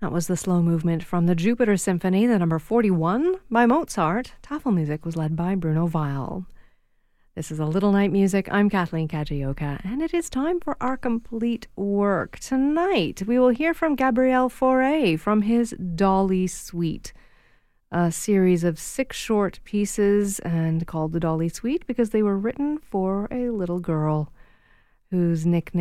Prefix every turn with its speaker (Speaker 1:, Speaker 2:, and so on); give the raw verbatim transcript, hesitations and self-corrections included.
Speaker 1: That was the slow movement from the Jupiter Symphony, the number forty-one by Mozart. Tafelmusik was led by Bruno Weil. This is A Little Night Music. I'm Kathleen Kajioka, and it is time for our complete work. Tonight, we will hear from Gabriel Fauré from his Dolly Suite, a series of six short pieces and called the Dolly Suite because they were written for a little girl whose nickname